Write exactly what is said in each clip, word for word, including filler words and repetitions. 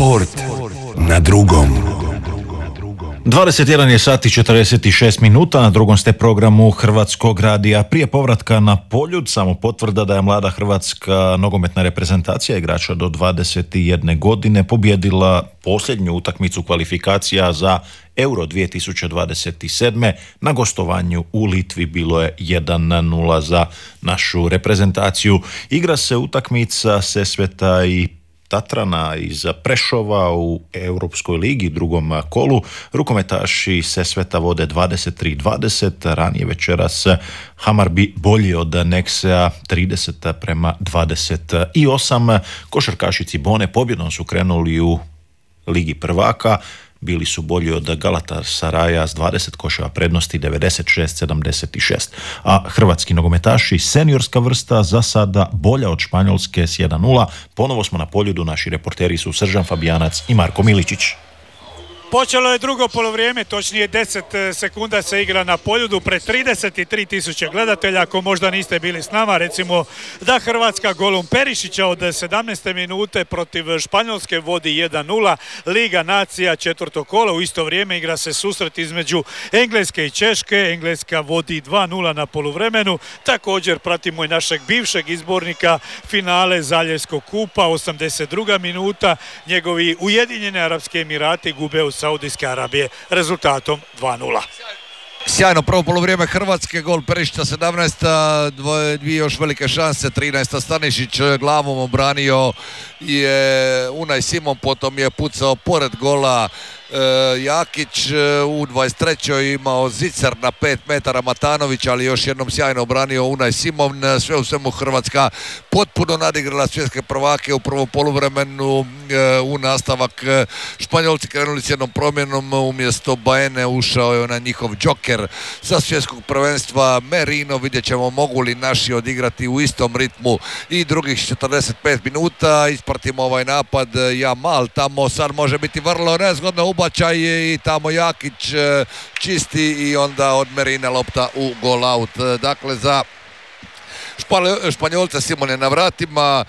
Sport na drugom. dvadeset jedan je sat i četrdeset šest minuta, na drugom ste programu Hrvatskog radija. Prije povratka na Poljud, samo potvrda da je mlada hrvatska nogometna reprezentacija igrača do dvadeset jedne godine pobjedila posljednju utakmicu kvalifikacija za Euro dvije tisuće dvadeset sedme. Na gostovanju u Litvi bilo je jedan nula za našu reprezentaciju. Igra se utakmica Sesveta i Tatrana iz Prešova u Europskoj ligi, drugom kolu. Rukometaši Sesveta vode dvadeset tri dvadeset, ranije večeras Hammarby bolji od Nexea trideset prema dvadeset osam. Košarkaši Cibone pobjedom su krenuli u Ligi prvaka, bili su bolji od Galatasaraja s dvadeset koševa prednosti, devedeset šest sedamdeset šest. A hrvatski nogometaši, seniorska vrsta, za sada bolja od Španjolske s jedan nula. Ponovo smo na Poljudu, naši reporteri su Sržan Fabijanac i Marko Miličić. Počelo je drugo polovrijeme, točnije deset sekunda se igra na Poljudu pred trideset tri tisuće gledatelja. Ako možda niste bili s nama, recimo da Hrvatska golom Perišića od sedamnaeste minute protiv Španjolske vodi jedan nula. Liga nacija četvrto kolo, u isto vrijeme igra se susret između Engleske i Češke. Engleska vodi dva nula na poluvremenu. Također pratimo i našeg bivšeg izbornika finale Zaljevskog kupa, osamdeset druga minuta. Njegovi Ujedinjeni Arapski Emirati gube u Saudijske Arabije rezultatom dva nula. Sjajno prvo polovrijeme Hrvatske, gol Perišića sedamnaesta, dvije još velike šanse, trinaesta Stanišić glavom obranio je Unai Simon, potom je pucao pored gola Jakić, u dvadeset trećoj imao zicer na pet metara Matanović, ali još jednom sjajno obranio Unai Simon. Sve u svemu Hrvatska potpuno nadigrala svjetske prvake u prvom poluvremenu. U nastavak Španjolci krenuli s jednom promjenom, umjesto Baene ušao je na njihov džoker sa svjetskog prvenstva Merino. Vidjet ćemo mogu li naši odigrati u istom ritmu i drugih četrdeset pet minuta. Ispratimo ovaj napad, Jamal tamo sad može biti vrlo nezgodno, ubačaj i tamo Jakić čisti i onda od Merine lopta u gol out. Dakle, za Španjolce Simon je na vratima,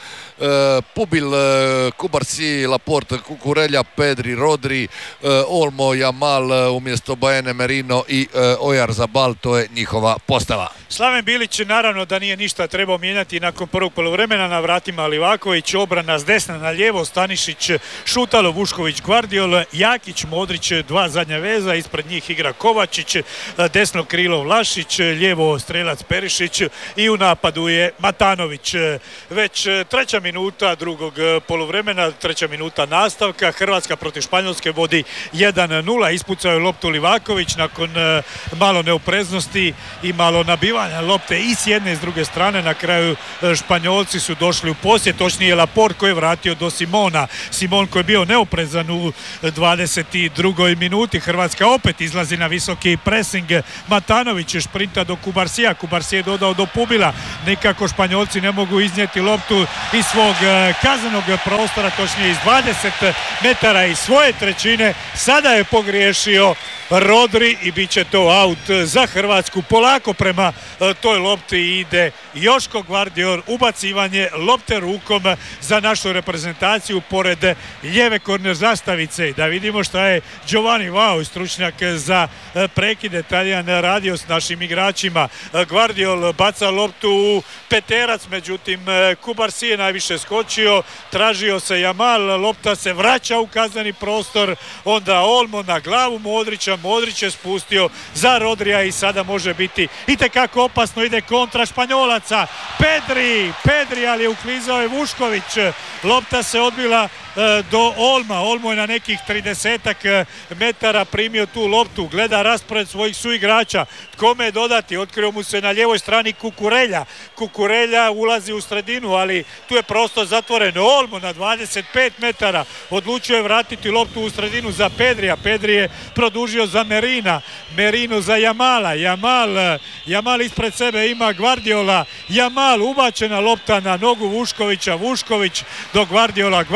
Pubil, Kubarsi, Laporte, Kukurelja, Pedri, Rodri, Olmo, Jamal umjesto Baene, Merino i Oyarzabal, to je njihova postava. Slaven Bilić naravno da nije ništa trebao mijenjati nakon prvog poluvremena. Na vratima Livaković, obrana s desna na lijevo, Stanišić, Šutalo, Vušković, Gvardiol, Jakić, Modrić, dva zadnja veza, ispred njih igra Kovačić, desno krilo Vlašić, lijevo strelac Perišić i u napadu je Matanović. Već treća minuta drugog poluvremena, treća minuta nastavka, Hrvatska protiv Španjolske vodi jedan nula, ispucao je loptu Livaković nakon malo neopreznosti i malo nabivanja lopte i s jedne i s druge strane. Na kraju Španjolci su došli u posjed, točnije Laport koji je vratio do Simona. Simon koji je bio neoprezan u dvadeset drugoj minuti. Hrvatska opet izlazi na visoki pressing. Matanović šprinta do Kubarsija, Kubarsi je dodao do Pubila. Nekako Španjolci ne mogu iznijeti loptu iz svog kaznenog prostora, točnije iz dvadeset metara iz svoje trećine. Sada je pogriješio Rodri i bit će to aut za Hrvatsku. Polako prema toj lopti ide Joško Gvardiol, ubacivanje lopte rukom za našu reprezentaciju pored lijeve korner zastavice. Da vidimo šta je Giovanni Vao, stručnjak za prekide, Talijan, radio s našim igračima. Gvardiol baca loptu u peterac, međutim Kubarsi je najviše skočio, tražio se Jamal, lopta se vraća u kazneni prostor, onda Olmo na glavu Modrića, Modrić je spustio za Rodrija i sada može biti itekako opasno, ide kontra Španjolaca. Pedri, Pedri, ali je uklizao je Vušković, lopta se odbila do Olma. Olmo je na nekih tridesetak metara primio tu loptu, gleda raspored svojih suigrača, kome dodati, otkrio mu se na lijevoj strani Kukurelja. Kukurelja ulazi u sredinu, ali tu je prostor zatvoren. Olmo na dvadeset pet metara odlučio je vratiti loptu u sredinu za Pedrija. Pedri je produžio za Merina, Merino za Jamala, Jamal, Jamal ispred sebe ima Gvardiola, Jamal, ubačena lopta na nogu Vuškovića, Vušković do Gvardiola, Gvardiol za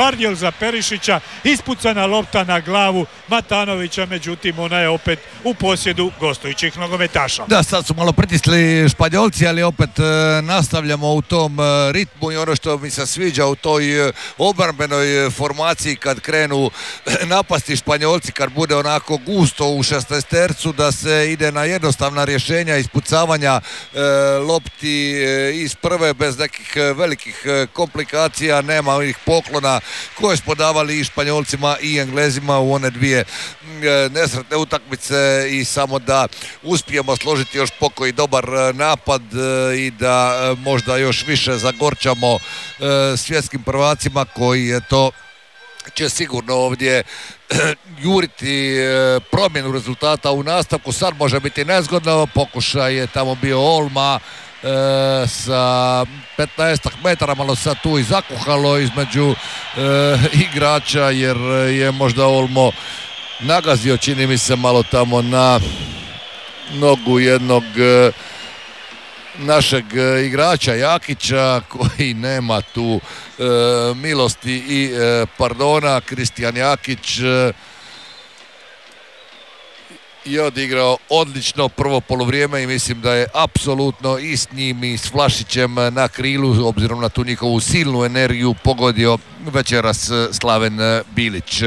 za Perišića, ispucana lopta na glavu Matanovića, međutim ona je opet u posjedu gostujućih nogometaša. Da, sad su malo pritisli Španjolci, ali opet e, nastavljamo u tom e, ritmu i ono što mi se sviđa u toj e, obrambenoj formaciji kad krenu napasti Španjolci, kad bude onako gusto u šesnaestercu, da se ide na jednostavna rješenja ispucavanja e, lopti e, iz prve bez nekih velikih komplikacija, nema onih poklona koje smo davali i Španjolcima i Englezima u one dvije nesretne utakmice i samo da uspijemo složiti još pokoji dobar napad i da možda još više zagorčamo svjetskim prvacima koji je to će sigurno ovdje juriti promjenu rezultata u nastavku. Sad može biti nezgodno, pokušaj je tamo bio Olma E, sa petnaestak metara, malo sad tu i zakuhalo između e, igrača jer je možda Olmo nagazio, čini mi se, malo tamo na nogu jednog e, našeg igrača Jakića koji nema tu e, milosti i e, pardona. Kristijan Jakić e, je odigrao odlično prvo poluvrijeme i mislim da je apsolutno i s njim i s Vlašićem na krilu, obzirom na tu njihovu silnu energiju, pogodio večeras Slaven Bilić.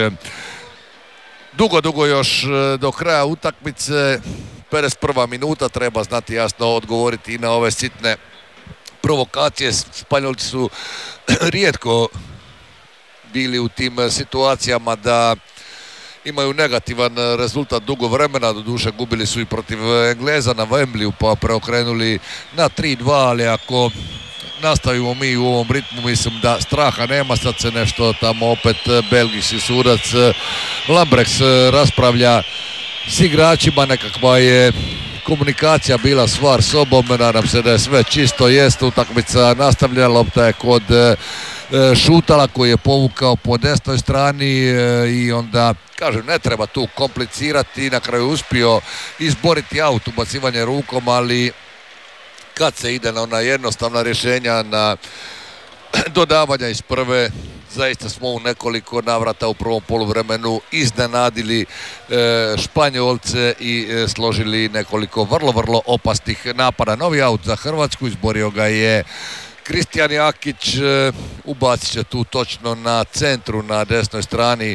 Dugo, dugo još do kraja utakmice, pedeset prva minuta, treba znati jasno odgovoriti i na ove sitne provokacije. Španjolci su rijetko bili u tim situacijama da imaju negativan rezultat dugo vremena, doduše gubili su i protiv Engleza na Wembleyu pa preokrenuli na tri dva, ali ako nastavimo mi u ovom ritmu mislim da straha nema. Sad se nešto tamo opet belgijski sudac Lambrechts raspravlja s igračima, nekakva je komunikacija bila stvar sobom, nadam se da je sve čisto. Jest utakmica nastavljena, lopta je kod Šutala koji je povukao po desnoj strani i onda, kažem, ne treba tu komplicirati, na kraju uspio izboriti aut, ubacivanje rukom, ali kad se ide na ona jednostavna rješenja, na dodavanja iz prve, zaista smo u nekoliko navrata u prvom poluvremenu iznenadili e, Španjolce i e, složili nekoliko vrlo, vrlo opasnih napada. Novi aut za Hrvatsku, izborio ga je Kristijan Jakić, e, ubacit će tu točno na centru, na desnoj strani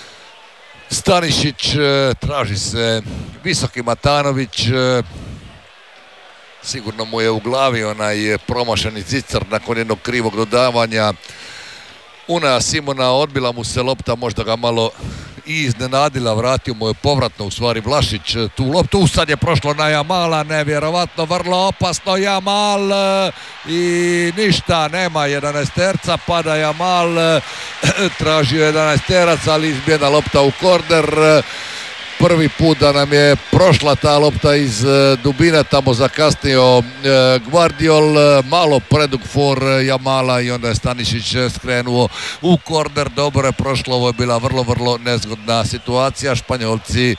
Stanišić, e, traži se visoki Matanović, e, sigurno mu je u glavi onaj promašeni zicar nakon jednog krivog dodavanja. Una Simona, odbila mu se lopta, možda ga malo i iznenadila, vratio mu je povratno u stvari Vlašić tu loptu, sad je prošlo na Jamala, nevjerovatno, vrlo opasno Jamal i ništa, nema jedanaesterca, pada Jamal, tražio jedanaesterac, ali izbjena lopta u korner. Prvi put da nam je prošla ta lopta iz dubine, tamo zakasnio Gvardiol, malo predug for Jamala i onda je Stanišić skrenuo u korner. Dobro je prošlo, ovo je bila vrlo, vrlo nezgodna situacija. Španjolci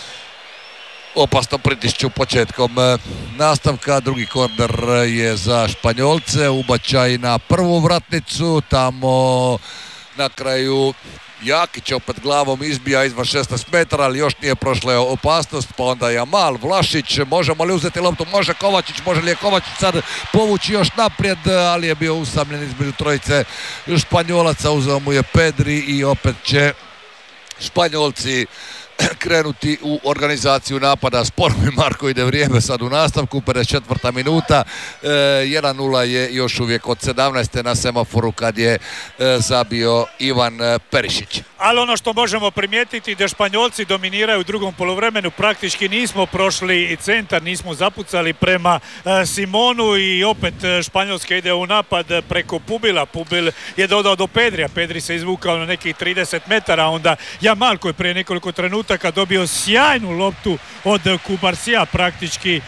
opasno pritišću početkom nastavka. Drugi korner je za Španjolce, ubačaj na prvu vratnicu, tamo na kraju Jakić opet glavom izbija izvan šesnaest metara, ali još nije prošla opasnost, pa onda Jamal, Vlašić, možemo li uzeti loptu, može Kovačić, može li je Kovačić sad povući još naprijed, ali je bio usamljen između trojice Španjolaca, uzeo mu je Pedri i opet će Španjolci krenuti u organizaciju napada. Sporo mi Marko ide vrijeme sad u nastavku, pedeset četvrta minuta, e, jedan nula je još uvijek od sedamnaeste na semaforu kad je e, zabio Ivan Perišić. Ali ono što možemo primijetiti da Španjolci dominiraju u drugom poluvremenu, praktički nismo prošli centar, nismo zapucali prema e, Simonu i opet Španjolska ide u napad preko Pubila. Pubil je dodao do Pedrija, Pedri se izvukao na nekih trideset metara, onda Jamal koji prije nekoliko trenutaka dobio sjajnu loptu od Kubarsija, praktički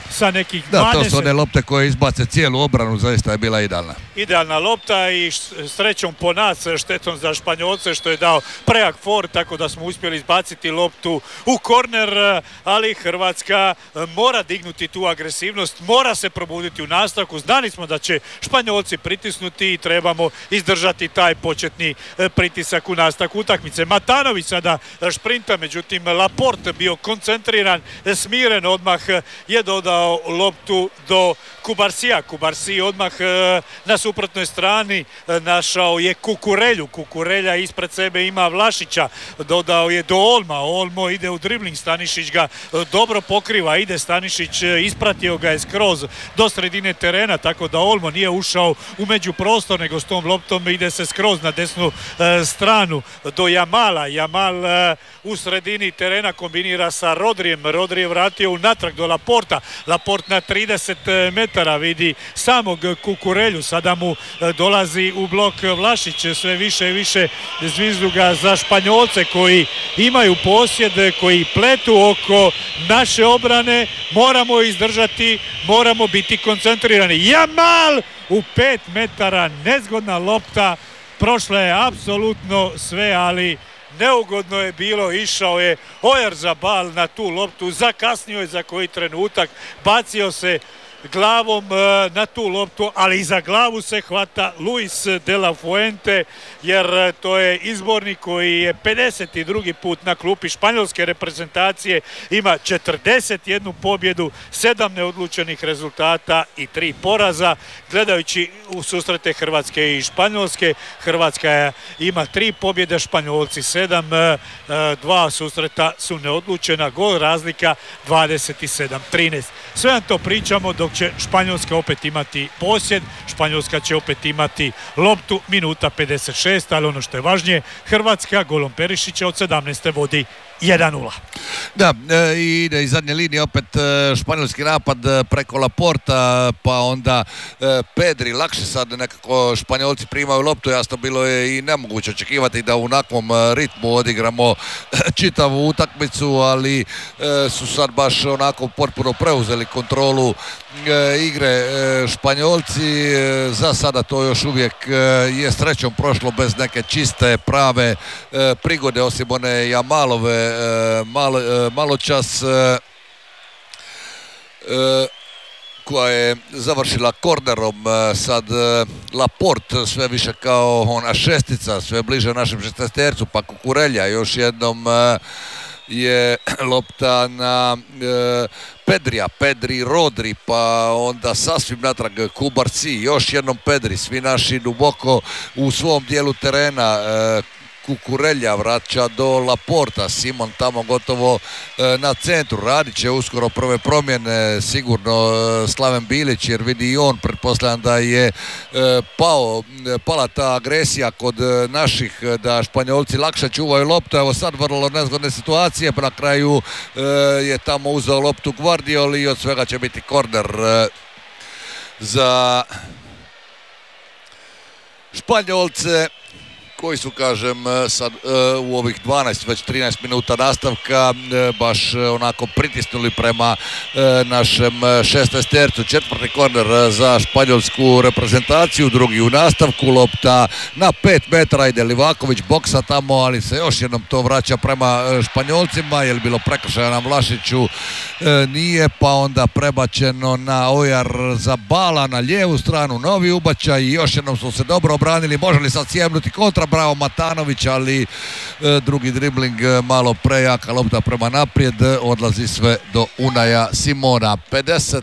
sa nekih Da, dvadeset. to su one lopte koje izbace cijelu obranu, zaista je bila idealna. Idealna lopta i srećom po nas, štetom za Španjolce što je dao prejak for, tako da smo uspjeli izbaciti loptu u korner, ali Hrvatska mora dignuti tu agresivnost, mora se probuditi u nastavku. Znali smo da će Španjolci pritisnuti i trebamo izdržati taj početni pritisak u nastavku utakmice. Matanović sada šprinta, međutim Laporte bio koncentriran, smiren, odmah je dodao loptu do Kubarsija. Kubarsi odmah na suprotnoj strani našao je Kukurelju. Kukurelja ispred sebe ima Vlašića, dodao je do Olma. Olmo ide u dribling, Stanišić ga dobro pokriva, ide Stanišić, ispratio ga je skroz do sredine terena, tako da Olmo nije ušao u međuprostor, nego s tom loptom ide se skroz na desnu e, stranu do Jamala. Jamal e, u sredini terena kombinira sa Rodrijem. Rodri je vratio unatrag do Laporta. Laport na trideset metara vidi samog Kukurelju. Sada mu e, dolazi u blok Vlašić. Sve više i više zvizduga za Španjolce koji imaju posjed, koji pletu oko naše obrane. Moramo izdržati, moramo biti koncentrirani. Jamal u pet metara, nezgodna lopta, prošla je apsolutno sve, ali neugodno je bilo, išao je Oyarzabal na tu loptu, zakasnio je za koji trenutak, bacio se glavom na tu loptu, ali i za glavu se hvata Luis de la Fuente, jer to je izbornik koji je pedeset drugi put na klupi španjolske reprezentacije, ima četrdeset jednu pobjedu, sedam neodlučenih rezultata i tri poraza. Gledajući u susrete Hrvatske i Španjolske, Hrvatska ima tri pobjede, Španjolci sedam, dva susreta su neodlučena, gol razlika dvadeset sedam trinaest. Sve vam to pričamo dok će Španjolska opet imati posjed, Španjolska će opet imati loptu, minuta pedeset šest, ali ono što je važnije, Hrvatska golom Perišića od sedamnaeste vodi jedan nula. Da, i ide iz zadnje linije opet španjolski napad preko Laporta, pa onda Pedri, lakše sad nekako Španjolci primaju loptu, jasno bilo je i nemoguće očekivati da u onakvom ritmu odigramo čitavu utakmicu, ali su sad baš onako potpuno preuzeli kontrolu igre Španjolci. Za sada to još uvijek je srećom prošlo bez neke čiste prave prigode, osim one Jamalove malo, malo čas koja je završila kornerom. Sad Laporte sve više kao ona šestica, sve bliže našem šestnaestercu, pa Kukurelja još jednom je lopta na e, Pedrija, Pedri, Rodri, pa onda sasvim natrag Kubarsi, još jednom Pedri, svi naši duboko u svom dijelu terena. e, Kukurelja vraća do Laporta, Simon tamo gotovo e, na centru, radit će uskoro prve promjene, sigurno e, Slaven Bilić, jer vidi i on, pretpostavljam da je e, pao, pala ta agresija kod e, naših, da Španjolci lakše čuvaju loptu. Evo sad vrlo nezgodne situacije, pa na kraju e, je tamo uzeo loptu Guardiol i od svega će biti korner e, za Španjolce, koji su, kažem, sad u ovih dvanaest, već trinaest minuta nastavka baš onako pritisnuli prema našem šesnaestercu. Četvrti korner za španjolsku reprezentaciju, drugi u nastavku, lopta na pet metara, ide Livaković, boksa tamo, ali se još jednom to vraća prema Španjolcima, je li bilo prekršaja na Vlašiću? Nije, pa onda prebačeno na Oyarzabala na lijevu stranu, novi ubačaj i još jednom su se dobro obranili. Može li sad sjemnuti kontra? Bravo Matanović, ali e, drugi dribling malo prejaka, lopta prema naprijed, odlazi sve do Unaja Simona. pedeset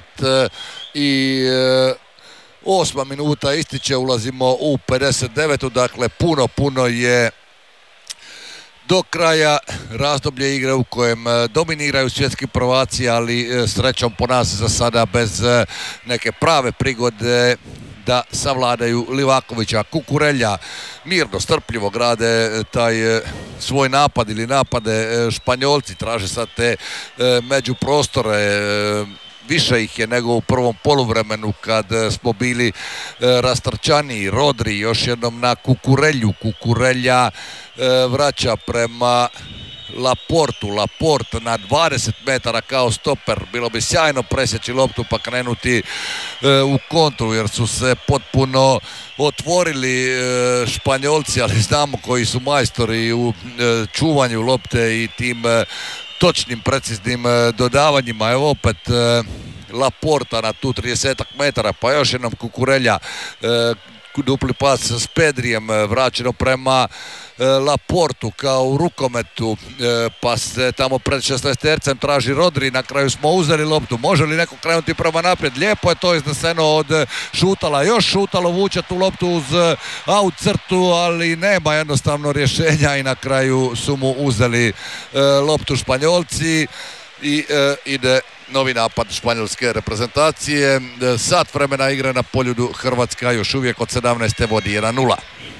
osma minuta ističe, ulazimo u pedeset devetu, dakle puno, puno je do kraja razdoblje igre u kojem dominiraju svjetski prvaci, ali srećom po nas za sada bez neke prave prigode da savladaju Livakovića. Kukurelja mirno, strpljivo grade taj svoj napad ili napade. Španjolci traže sad te međuprostore, više ih je nego u prvom poluvremenu kad smo bili rastrčani. Rodri još jednom na Kukurelju, Kukurelja vraća prema Laportu. Laport na dvadeset metara kao stoper. Bilo bi sjajno presjeći loptu pa krenuti e, u kontru jer su se potpuno otvorili e, Španjolci, ali znamo koji su majstori u e, čuvanju lopte i tim e, točnim, preciznim e, dodavanjima. Evo opet e, Laporta na tu tridesetak metara, pa još jednom Kukurelja, e, dupli pas s Pedrijem, vraćeno prema e, Laportu kao u rukometu, e, pa se tamo pred šesnaestercem traži Rodri, na kraju smo uzeli loptu. Može li neko krenuti prema naprijed? Lijepo je to izneseno od Šutala, još Šutalo vuče tu loptu uz out crtu, ali nema jednostavno rješenja i na kraju su mu uzeli e, loptu Španjolci i e, ide novi napad španjolske reprezentacije. Sat vremena igre na Poljudu, Hrvatska još uvijek od sedamnaeste vodi jedan nula.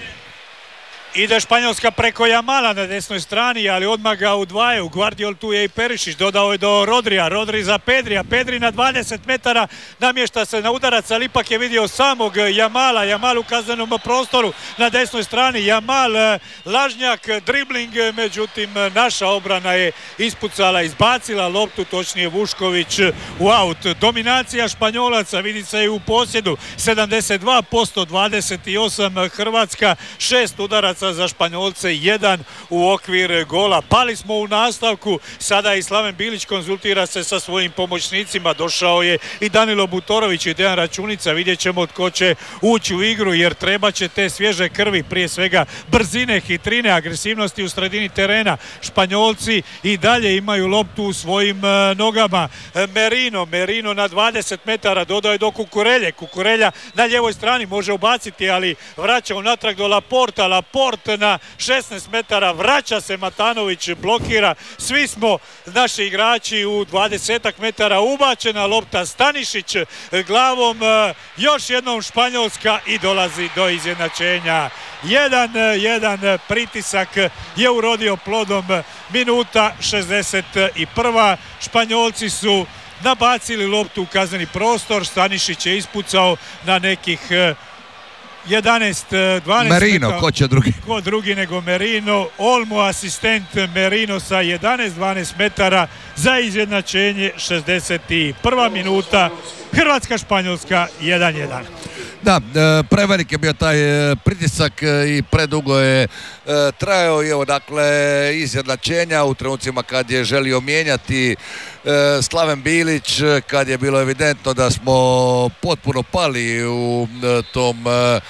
Ide Španjolska preko Jamala na desnoj strani, ali odmah ga udvajaju. Guardiol tu je i Perišić, dodao je do Rodrija. Rodri za Pedrija. Pedri na dvadeset metara namješta se na udarac, ali ipak je vidio samog Jamala. Jamal u kaznenom prostoru na desnoj strani. Jamal lažnjak, dribling, međutim naša obrana je ispucala, izbacila loptu, točnije Vušković u aut. Dominacija Španjolaca vidi se i u posjedu. sedamdeset dva posto, dvadeset osam Hrvatska, šest udaraca za Španjolce, jedan u okvir gola. Pali smo u nastavku, sada i Slaven Bilić konzultira se sa svojim pomoćnicima, došao je i Danilo Butorović i Dejan Računica, vidjet ćemo tko će ući u igru jer treba će te svježe krvi, prije svega brzine, hitrine, agresivnosti u sredini terena. Španjolci i dalje imaju loptu u svojim nogama. Merino, Merino na dvadeset metara, dodao je do Kukurelje. Kukurelja na ljevoj strani može ubaciti, ali vraća unatrag do Laporta. Laport na šesnaest metara, vraća se Matanović, blokira. Svi smo naši igrači u dvadesetak metara, ubačena lopta, Stanišić glavom, još jednom Španjolska i dolazi do izjednačenja. Jedan, jedan pritisak je urodio plodom, minuta šezdeset prva. Španjolci su nabacili loptu u kazneni prostor, Stanišić je ispucao na nekih jedanaest dvanaest Merino, metara. ko će drugi? Ko drugi nego Merino. Olmo asistent Merino sa jedanaest dvanaest metara za izjednačenje. Šezdeset prva minuta. Hrvatska-Španjolska jedan jedan. Da, prevelik je bio taj pritisak i predugo je trajao i evo dakle izjednačenja u trenucima kad je želio mijenjati Slaven Bilić, kad je bilo evidentno da smo potpuno pali u tom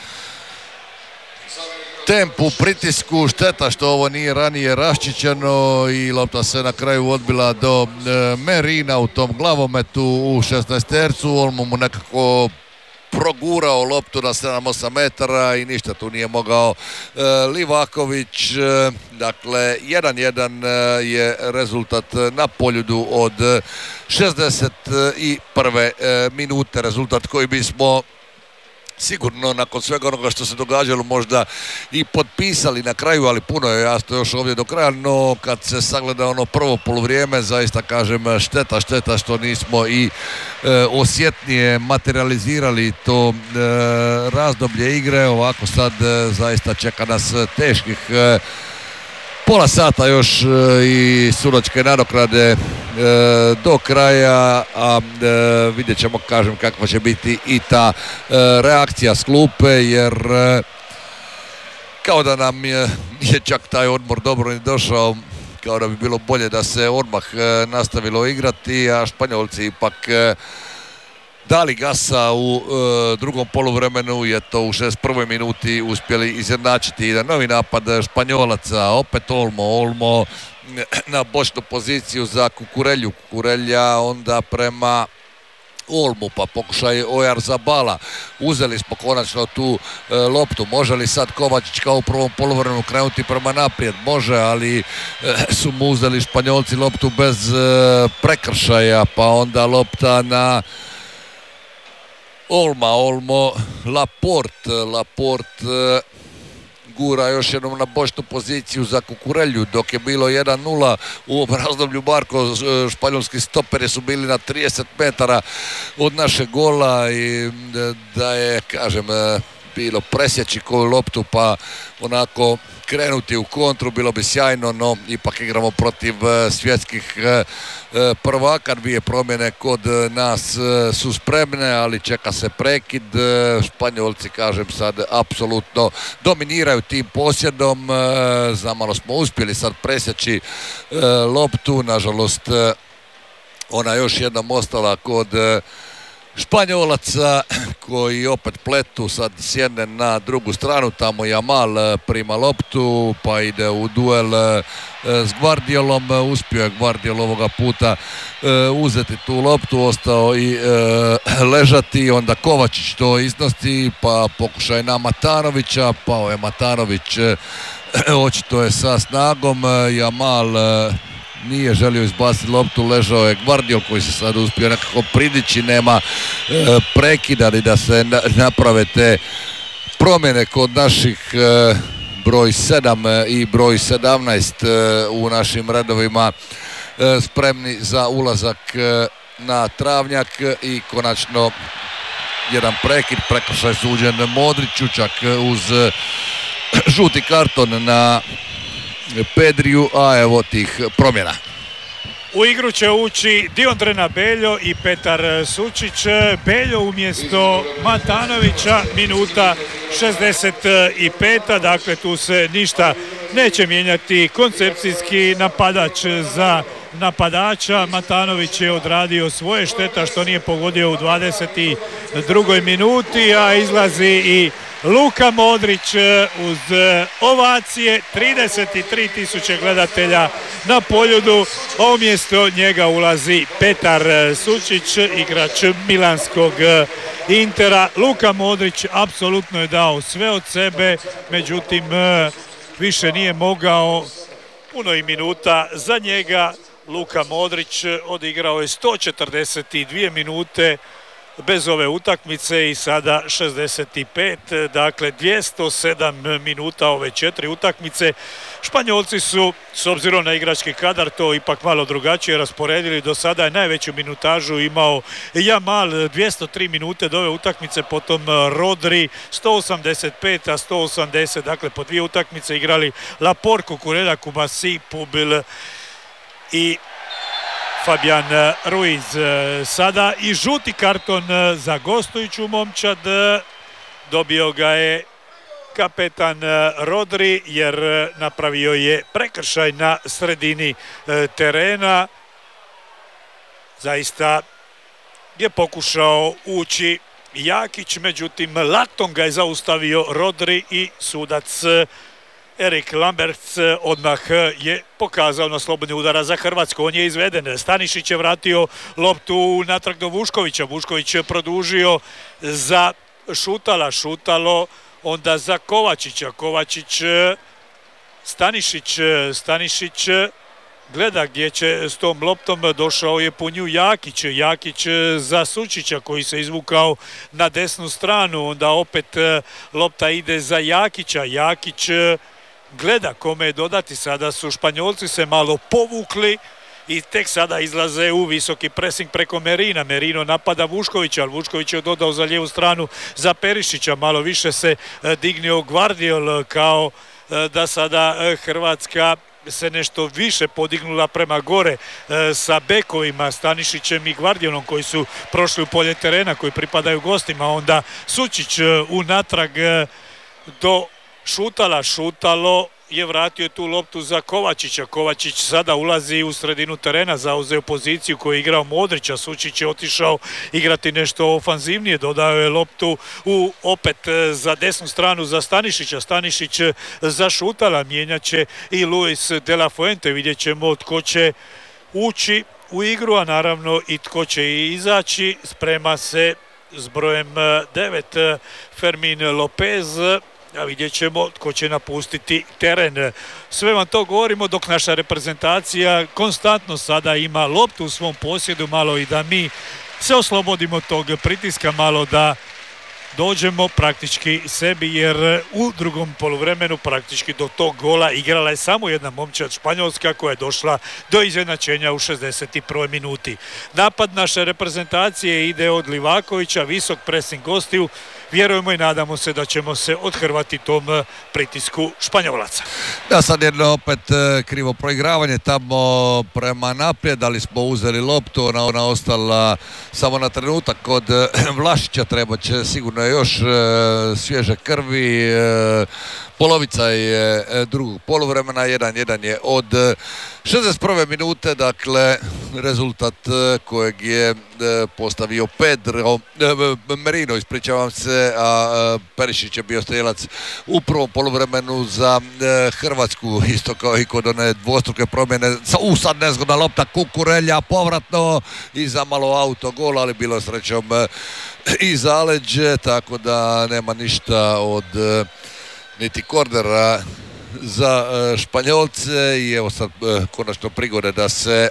tempu, pritisku. Šteta što ovo nije ranije raščićeno i lopta se na kraju odbila do Merina u tom glavometu u šesnaestercu. Olmo mu nekako progurao loptu na sedam osam metara i ništa tu nije mogao e, Livaković. E, dakle, jedan jedan je rezultat na Poljudu od šezdeset prve e, minute. Rezultat koji bismo sigurno nakon svega onoga što se događalo možda i potpisali na kraju, ali puno je jasno još ovdje do kraja, no kad se sagleda ono prvo poluvrijeme, zaista kažem šteta, šteta što nismo i e, osjetnije materializirali to e, razdoblje igre. Ovako sad e, zaista čeka nas teških e, pola sata još e, i sudačke nadoknade e, do kraja, a e, vidjet ćemo, kažem, kakva će biti i ta e, reakcija s klupe, jer e, kao da nam je, je čak taj odmor dobro ni došao, kao da bi bilo bolje da se odmah e, nastavilo igrati, a Španjolci ipak e, dali gasa u e, drugom poluvremenu, je to u šezdeset prvoj minuti uspjeli izjednačiti jedan novi napad Španjolaca, opet Olmo, Olmo na bočnu poziciju za Kukurelju, Kukurelja onda prema Olmu, pa pokušaj Oyarzabala. Uzeli smo konačno tu e, loptu. Može li sad Kovačić kao u prvom poluvremenu krenuti prema naprijed? Može, ali e, su mu uzeli Španjolci loptu bez e, prekršaja, pa onda lopta na Olma, Olmo, Laport, Laport e, gura još jednom na bočnu poziciju za Kukurelju, dok je bilo jedan nula u ovom razdoblju. Marko, španjolski stoperi su bili na trideset metara od našeg gola i da je, kažem, bilo presjeći koju loptu pa onako krenuti u kontru, bilo bi sjajno, no ipak igramo protiv svjetskih prvaka, dvije promjene kod nas su spremne, ali čeka se prekid. Španjolci, kažem sad, apsolutno dominiraju tim posjedom, zamalo smo uspjeli sad presjeći loptu, nažalost ona još jednom ostala kod Španjolaca koji opet pletu, sad sjedne na drugu stranu, tamo Jamal prima loptu pa ide u duel s Gvardiolom, uspio je Gvardiol ovoga puta uzeti tu loptu, ostao i ležati, onda Kovačić to iznosi pa pokušaj na Matanovića, pao je Matanović, očito je sa snagom, Jamal nije želio izbaciti loptu, ležao je Gvardiol koji se sad uspio nekako pridići, nema e, prekida ni da se na, naprave te promjene kod naših e, broj sedam i broj sedamnaest e, u našim redovima e, spremni za ulazak e, na travnjak i konačno jedan prekid, prekršaj suđen Modriću, čak uz e, žuti karton na Pedriju, a evo tih promjena. U igru će ući Diondrena Beljo i Petar Sučić. Beljo umjesto Matanovića, minuta šezdeset pet. Dakle, tu se ništa neće mijenjati. Koncepcijski napadač za napadača. Matanović je odradio svoje, šteta što nije pogodio u dvadeset drugoj minuti, a izlazi i Luka Modrić uz ovacije, trideset tri tisuće gledatelja na Poljudu, a umjesto njega ulazi Petar Sučić, igrač milanskog Intera. Luka Modrić apsolutno je dao sve od sebe, međutim više nije mogao, puno i minuta za njega. Luka Modrić odigrao je sto četrdeset dvije minute bez ove utakmice i sada šezdeset pet, dakle dvjesto sedam minuta ove četiri utakmice. Španjolci su, s obzirom na igrački kadar, to ipak malo drugačije rasporedili. Do sada je najveću minutažu imao Jamal, dvjesto tri minute do ove utakmice, potom Rodri sto osamdeset pet, a sto osamdeset, dakle po dvije utakmice igrali Laporte, Cucurella, Kubasi, Pubil i Fabian Ruiz. Sada i žuti karton za gostujuću momčad, dobio ga je kapetan Rodri jer napravio je prekršaj na sredini terena. Zaista je pokušao ući Jakić, međutim latom ga je zaustavio Rodri i sudac Erik Lamberts odmah je pokazao na slobodni udara za Hrvatsku. On je izveden. Stanišić je vratio loptu natrag do Vuškovića. Vušković je produžio za Šutala. Šutalo onda za Kovačića. Kovačić, Stanišić, Stanišić gleda gdje će s tom loptom, došao je po nju Jakić. Jakić za Sučića koji se izvukao na desnu stranu. Onda opet lopta ide za Jakića. Jakić gleda kome je dodati. Sada su Španjolci se malo povukli i tek sada izlaze u visoki presing preko Merina. Merino napada Vuškovića, ali Vušković je dodao za lijevu stranu za Perišića. Malo više se dignio Gvardiol, kao da sada Hrvatska se nešto više podignula prema gore sa bekovima Stanišićem i Gvardiolom koji su prošli u polje terena, koji pripadaju gostima. Onda Sučić unatrag do Šutala. Šutalo je vratio tu loptu za Kovačića. Kovačić sada ulazi u sredinu terena, zauzeo poziciju koju je igrao Modrića. Sučić je otišao igrati nešto ofanzivnije, dodao je loptu u opet za desnu stranu za Stanišića. Stanišić za Šutala, mijenjaće i Luis de la Fuente. Vidjet ćemo tko će ući u igru, a naravno i tko će i izaći. Sprema se s brojem devet Fermin Lopez, a vidjet ćemo tko će napustiti teren. Sve vam to govorimo dok naša reprezentacija konstantno sada ima loptu u svom posjedu, malo i da mi se oslobodimo tog pritiska, malo da dođemo praktički sebi, jer u drugom poluvremenu praktički do tog gola igrala je samo jedna momčad Španjolska koja je došla do izjednačenja u šezdeset prvoj minuti. Napad naše reprezentacije ide od Livakovića, visok pressing gostiju. Vjerujemo i nadamo se da ćemo se odhrvati tom pritisku Španjolaca. Da, sad jedno opet krivo proigravanje tamo prema naprijed, ali smo uzeli loptu, ona, ona ostala samo na trenutak kod Vlašića, treba će sigurno još svježe krvi. Polovica je drugog poluvremena, jedan jedan je od šezdeset prve minute, dakle rezultat kojeg je postavio Pedro, Merino, ispričavam se, a Perišić je bio strelac u prvom poluvremenu za Hrvatsku, isto kao i kod one dvostruke promjene. U sad nezgodna lopta Kukurelja, povratno i za malo autogol, ali bilo srećom i zaleđe, tako da nema ništa od niti kordera za Španjolce i evo sad konačno prigode da se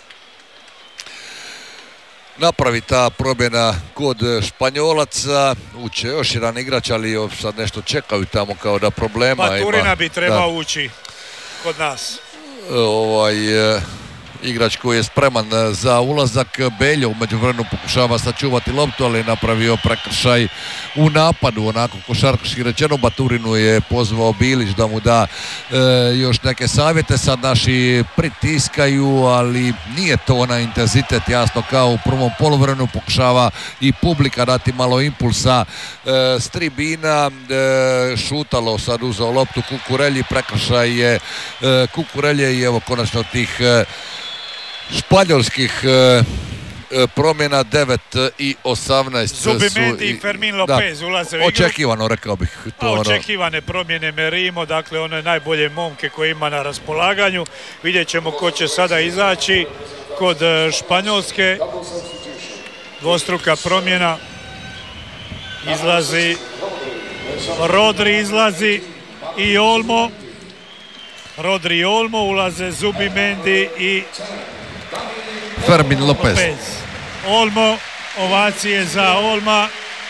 napravi ta promjena kod Španjolaca. Uče još jedan igrač, ali sad nešto čekaju tamo kao da problema ima. Baturina bi trebao da ući kod nas. Ovaj igrač koji je spreman za ulazak. Beljo u međuvremenu pokušava sačuvati loptu, ali je napravio prekršaj u napadu, onako košarkaški rečeno. Baturinu je pozvao Bilić da mu da e, još neke savjete. Sad naši pritiskaju, ali nije to onaj intenzitet, jasno kao u prvom poluvremenu. Pokušava i publika dati malo impulsa e, s tribina. E, Šutalo sad uzeo loptu Kukurelji, prekršaj je e, Kukurelje i evo konačno tih e, španjolskih e, promjena devet i osamnaest. Zubimendi i Fermin Lopez da, ulaze u igru. Očekivano, rekao bih. To očekivane ono... promjene Merimo, dakle one najbolje momke koje ima na raspolaganju. Vidjet ćemo ko će sada izaći kod Španjolske. Dvostruka promjena. Izlazi Rodri, izlazi i Olmo. Rodri i Olmo, ulaze Zubimendi i Fermin Lopez. Lopez. Olmo, ovacije za Olma.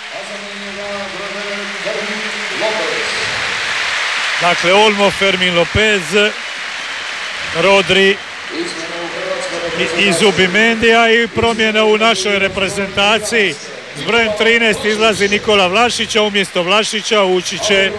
Dakle, Olmo, Fermin Lopez, Rodri i, i Zubimendija i promjena u našoj reprezentaciji. S brojem trinaest izlazi Nikola Vlašića, umjesto Vlašića ući će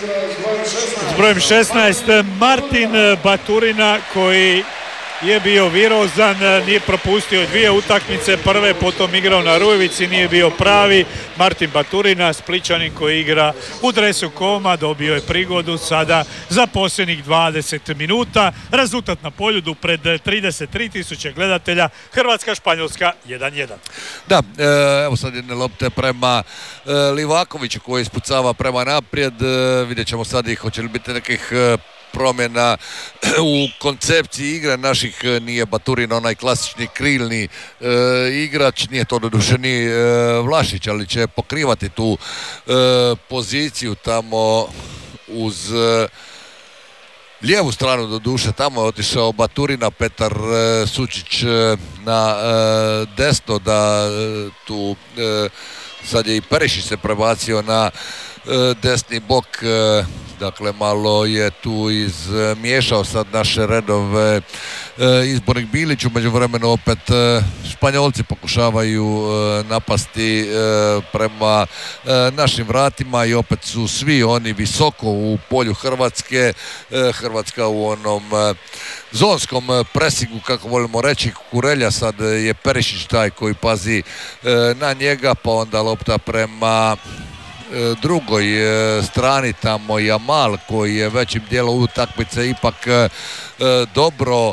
s brojem šesnaest Martin Baturina, koji je bio virozan, nije propustio dvije utakmice, prve potom igrao na Rujevici, nije bio pravi. Martin Baturina, Splićanin koji igra u dresu Koma, dobio je prigodu sada za posljednjih dvadeset minuta. Rezultat na Poljudu pred trideset tri tisuće gledatelja, Hrvatska-Španjolska jedan jedan. Da, evo sad jedne lopte prema Livakoviću koji ispucava prema naprijed. Vidjet ćemo sad ih, hoće li biti nekih promjena u koncepciji igre naših. Nije Baturin onaj klasični krilni e, igrač, nije to doduše ni e, Vlašić, ali će pokrivati tu e, poziciju tamo uz e, lijevu stranu doduše. Tamo je otišao Baturina, Petar e, Sučić e, na e, desno, da e, tu e, sad je i Perišić se prebacio na e, desni bok. E, Dakle, malo je tu izmiješao sad naše redove e, izbornik Bilić. U međuvremenu opet e, Španjolci pokušavaju e, napasti e, prema e, našim vratima i opet su svi oni visoko u polju Hrvatske. E, Hrvatska u onom e, zonskom presingu, kako volimo reći. Kukurelja, sad je Perišić taj koji pazi e, na njega, pa onda lopta prema drugoj strani, tamo Jamal koji je većim dijelom utakmice ipak dobro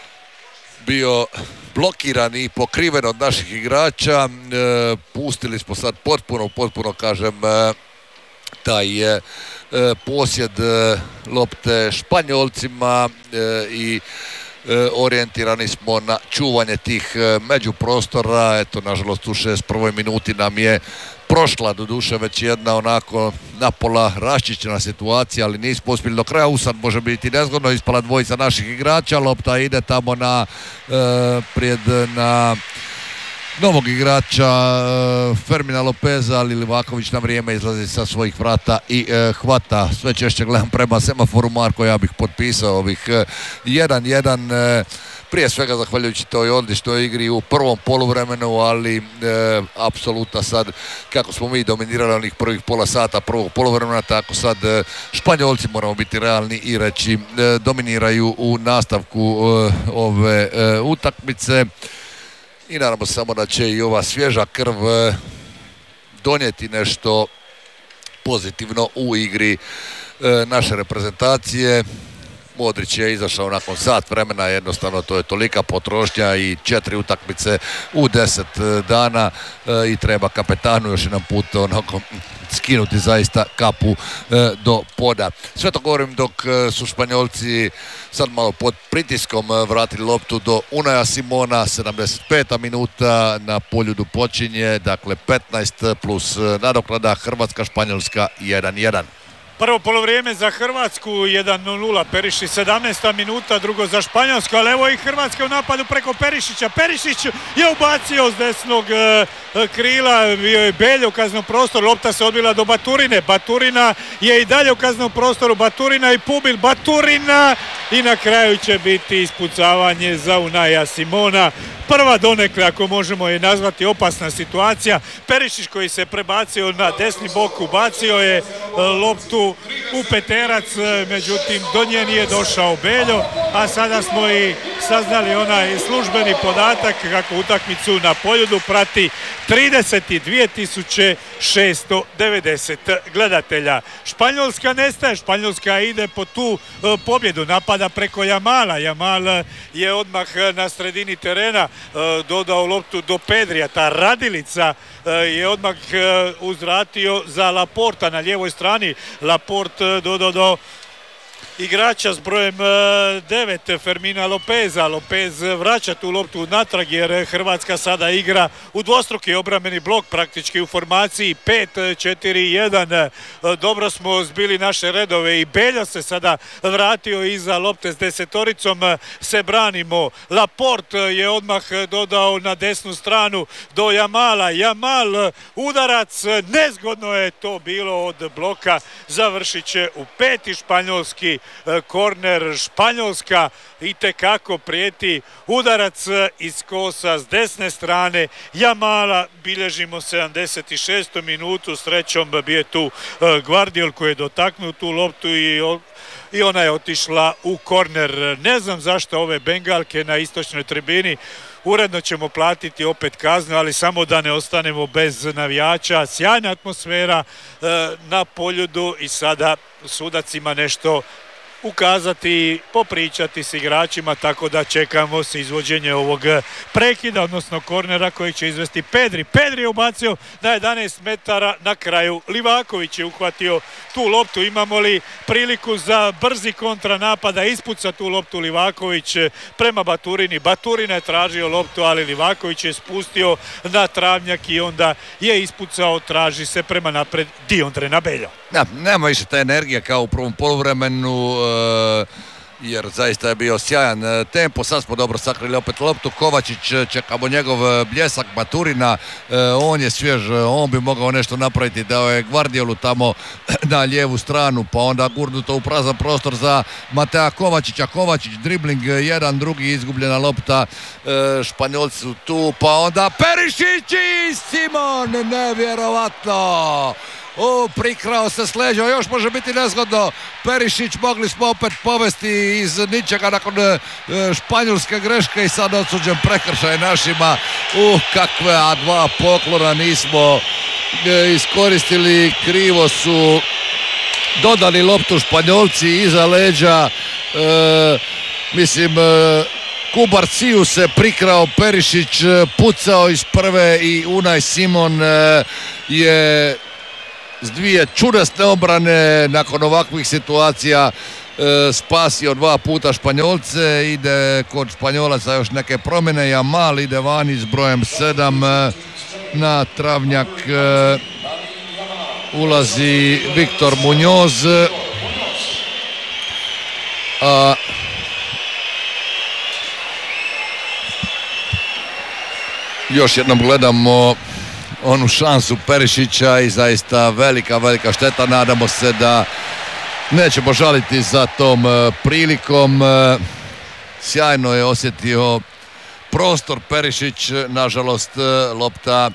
bio blokiran i pokriven od naših igrača. Pustili smo sad potpuno, potpuno kažem, taj posjed lopte Španjolcima i orijentirani smo na čuvanje tih međuprostora. Eto, nažalost u šezdeset prvoj minuti nam je prošla doduše već jedna onako napola raščišćena situacija, ali nismo uspjeli do kraja. Usad može biti nezgodno, ispala dvojica naših igrača, lopta ide tamo na e, prijed na novog igrača Fermina Lopeza, ali Livaković na vrijeme izlazi sa svojih vrata i e, hvata. Sve češće gledam prema semaforu, Marko, ja bih potpisao ovih jedan jedan, e, prije svega zahvaljujući toj odličnoj igri u prvom poluvremenu, ali e, apsolutno sad kako smo mi dominirali onih prvih pola sata prvog poluvremena, tako sad e, Španjolci, moramo biti realni i reći, e, dominiraju u nastavku e, ove e, utakmice. I naravno samo da će i ova svježa krv donijeti nešto pozitivno u igri naše reprezentacije. Modrić je izašao nakon sat vremena, jednostavno to je tolika potrošnja i četiri utakmice u deset dana i treba kapetanu još jedan put onako skinuti zaista kapu do poda. Sve to govorim dok su Španjolci sad malo pod pritiskom vratili loptu do Unaja Simona. sedamdeset peta minuta, na Poljudu počinje, dakle petnaest plus nadoknada. Hrvatska, Španjolska jedan jedan. Prvo polovrijeme za Hrvatsku jedan nula, Perišić sedamnaesta minuta, drugo za Španjolsku, ali evo i Hrvatska u napadu preko Perišića. Perišić je ubacio s desnog e, krila, bio je Belje u kaznenom prostoru, lopta se odbila do Baturine, Baturina je i dalje u kaznenom prostoru, Baturina i Pubil, Baturina i na kraju će biti ispucavanje za Unaja Simona. Prva donekle, ako možemo je nazvati, opasna situacija. Perišić koji se prebacio na desni bok, ubacio je loptu u peterac, međutim do nje nije došao Beljo, a sada smo i saznali onaj službeni podatak kako utakmicu na Poljudu prati trideset dvije tisuće šesto devedeset gledatelja. Španjolska nestaje, Španjolska ide po tu pobjedu, napada preko Jamala. Jamal je odmah na sredini terena dodao loptu do Pedrija, ta radilica je odmah uzvratio za Laporta na lijevoj strani. Laport dodao do igrača s brojem devet, Fermina Lopeza. Lopez vraća tu loptu natrag jer Hrvatska sada igra u dvostruki obrambeni blok, praktički u formaciji pet četiri jedan. Dobro smo zbili naše redove i Belja se sada vratio iza lopte s desetoricom, se branimo. Laport je odmah dodao na desnu stranu do Jamala. Jamal udarac, nezgodno je to bilo od bloka, završit će u peti španjolski korner. Španjolska itekako prijeti, udarac iz kosa s desne strane Jamala. Bilježimo sedamdeset šestu minutu, srećom bio je tu Gvardiol koji je dotaknuo tu loptu i i ona je otišla u korner. Ne znam zašto ove bengalke na istočnoj tribini. Uredno ćemo platiti opet kaznu, ali samo da ne ostanemo bez navijača. Sjajna atmosfera e, na Poljudu i sada sudac ima nešto ukazati, popričati s igračima, tako da čekamo s izvođenje ovog prekida, odnosno kornera koji će izvesti Pedri. Pedri je ubacio na jedanaest metara, na kraju Livaković je uhvatio tu loptu. Imamo li priliku za brzi kontranapada, ispuca tu loptu Livaković prema Baturini. Baturina je tražio loptu, ali Livaković je spustio na travnjak i onda je ispucao, traži se prema napred Diondre Nabeljo. Da, nema više ta energija kao u prvom poluvremenu, jer zaista je bio sjajan tempo. Sad smo dobro sakrili opet loptu. Kovačić, čekamo njegov bljesak. Baturina, on je svjež, on bi mogao nešto napraviti. Dao je Gvardiolu tamo na lijevu stranu, pa onda gurnuto u prazan prostor za Matea Kovačića. Kovačić, dribling, jedan, drugi, izgubljena lopta. Španjolci su tu, pa onda Perišić i Simon, nevjerovatno. O, prikrao se s leđa, još može biti nezgodno. Perišić, mogli smo opet povesti iz ničega nakon e, španjolske greške i sad odsuđen prekršaj našima. Uh, kakve, a dva poklona nismo e, iskoristili, krivo su dodali loptu Španjolci iza leđa. E, mislim... E, Kubarciju se prikrao, Perišić pucao iz prve i Unai Simon e, je s dvije čudesne obrane nakon ovakvih situacija e, spasio dva puta Španjolce. Ide kod Španjolaca još neke promjene. Jamal ide vani s brojem sedam, e, na travnjak e, ulazi Viktor Muñoz. A još jednom gledamo onu šansu Perišića i zaista velika, velika šteta. Nadamo se da nećemo žaliti za tom prilikom. Sjajno je osjetio prostor Perišić, nažalost lopta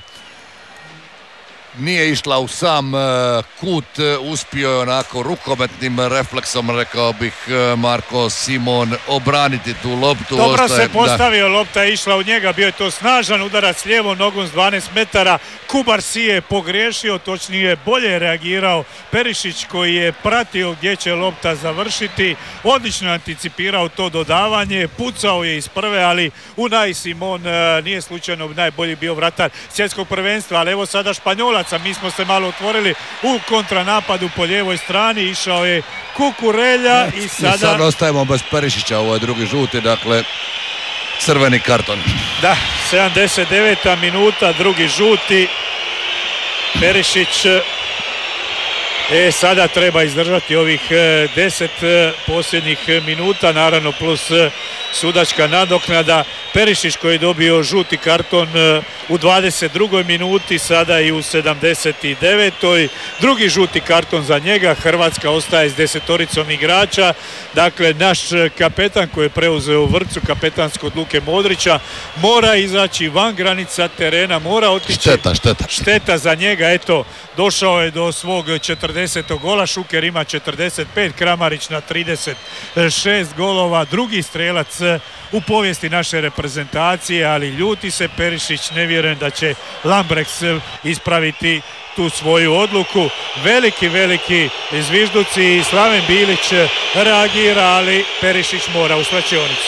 nije išla u sam kut, uspio je onako rukometnim refleksom, rekao bih, Marko Simon obraniti tu loptu. Dobro Ostaje, se postavio, da. lopta je išla u njega, bio je to snažan udarac lijevom nogom s dvanaest metara. Kubarsi je pogriješio, točnije bolje je reagirao Perišić koji je pratio gdje će lopta završiti. Odlično je anticipirao to dodavanje, pucao je iz prve, ali Unai Simon nije slučajno najbolji bio vratar svjetskog prvenstva, ali evo sada Španjolac. Mi smo se malo otvorili u kontranapadu po lijevoj strani, išao je Kukurelja i sada... I sad ostajemo bez Perišića, ovo je drugi žuti, dakle crveni karton. Da, sedamdeset deveta minuta, drugi žuti. Perišić e, sada treba izdržati ovih deset posljednjih minuta, naravno plus sudačka nadoknada. Perišić koji je dobio žuti karton u dvadeset drugoj minuti, sada i u sedamdeset devetoj Drugi žuti karton za njega. Hrvatska ostaje s desetoricom igrača. Dakle, naš kapetan koji je preuzeo u vrpcu kapetansko od Luke Modrića mora izaći van granica terena, mora otići. Šteta, šteta. Šteta za njega, eto, došao je do svog četrdesetog gola, Šuker ima četrdeset pet, Kramarić na trideset šest golova, drugi strelac u povijesti naše reprezentacije, ali ljuti se Perišić, ne vjerujem da će Lambrechts ispraviti tu svoju odluku. Veliki, veliki zvižduci i Slaven Bilić reagira, ali Perišić mora u slačionicu.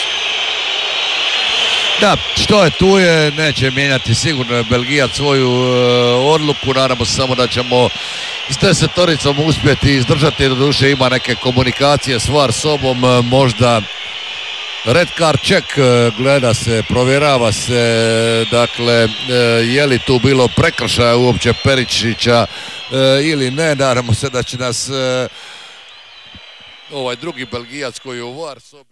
Da, što je tu je, neće mijenjati sigurno je Belgijac svoju e, odluku, nadamo se samo da ćemo s desetoricom uspjeti izdržati, doduše ima neke komunikacije s var sobom, e, možda red card check, e, gleda se, provjerava se, dakle, e, je li tu bilo prekršaja uopće Perišića e, ili ne, nadamo se da će nas e, ovaj drugi Belgijac koji je u var sobi.